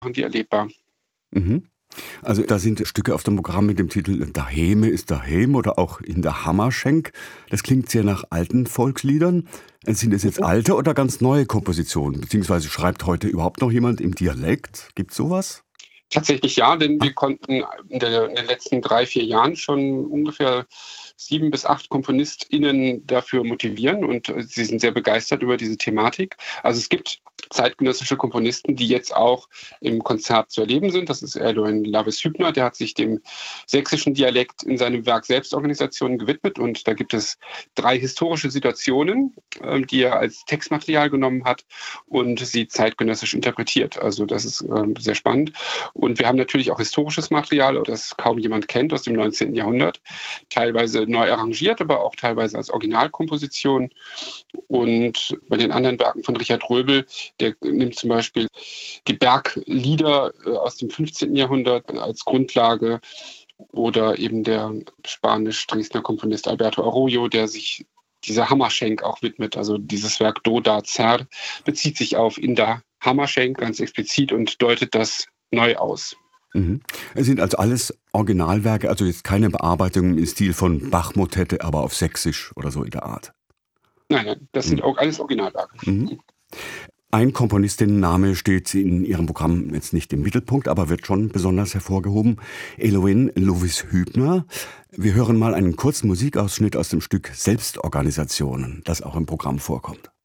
die erlebbar. Mhm. Also da sind Stücke auf dem Programm mit dem Titel „Daheme ist daheim" oder auch „In der Hammerschenk". Das klingt sehr nach alten Volksliedern. Sind es jetzt Mhm. alte oder ganz neue Kompositionen? Beziehungsweise schreibt heute überhaupt noch jemand im Dialekt? Gibt's sowas? Tatsächlich ja, denn Ah, wir konnten in den letzten 3, 4 Jahren schon ungefähr 7 bis 8 KomponistInnen dafür motivieren und sie sind sehr begeistert über diese Thematik. Also es gibt zeitgenössische Komponisten, die jetzt auch im Konzert zu erleben sind. Das ist Erdogan Lavis Hübner, der hat sich dem sächsischen Dialekt in seinem Werk Selbstorganisation gewidmet und da gibt es 3 historische Situationen, die er als Textmaterial genommen hat und sie zeitgenössisch interpretiert. Also das ist sehr spannend. Und wir haben natürlich auch historisches Material, das kaum jemand kennt, aus dem 19. Jahrhundert. Teilweise neu arrangiert, aber auch teilweise als Originalkomposition. Und bei den anderen Werken von Richard Röbel, der nimmt zum Beispiel die Berglieder aus dem 15. Jahrhundert als Grundlage oder eben der spanisch-Dresdner Komponist Alberto Arroyo, der sich dieser Hammerschenk auch widmet. Also dieses Werk Do Da Zer bezieht sich auf Inda Hammerschenk ganz explizit und deutet das neu aus. mhm. Es sind also alles Originalwerke, also jetzt keine Bearbeitung im Stil von Bach-Motette, aber auf Sächsisch oder so in der Art. Nein, nein, das sind Mhm. auch alles Originalwerke. Mhm. Ein Komponistinnenname steht in Ihrem Programm jetzt nicht im Mittelpunkt, aber wird schon besonders hervorgehoben. Eloine Lovis Hübner. Wir hören mal einen kurzen Musikausschnitt aus dem Stück Selbstorganisationen, das auch im Programm vorkommt.